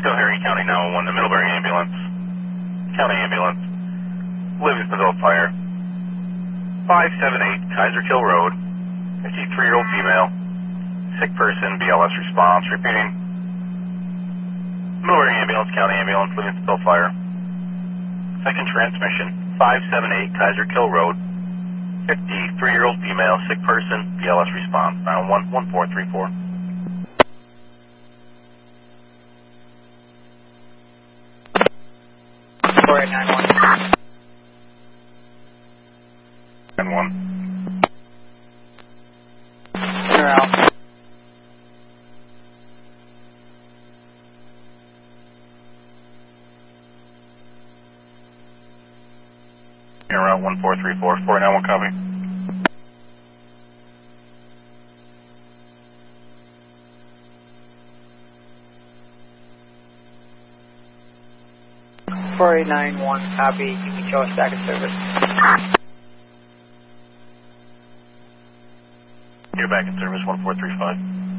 Still Harry County 911, the Middlebury ambulance. County ambulance. Livingstonville Fire. 578 Kaiser Kill Road. 53-year-old female. Sick person, BLS response. Repeating. Middlebury ambulance, County ambulance, Livingstonville Fire. Second transmission. 578 Kaiser Kill Road. 53-year-old female, sick person, BLS response. 911-1434. 4891. 9-1. You're out. You're around 1434. 491 copy. Copy. You can show us back in service. You're back in service, 1435.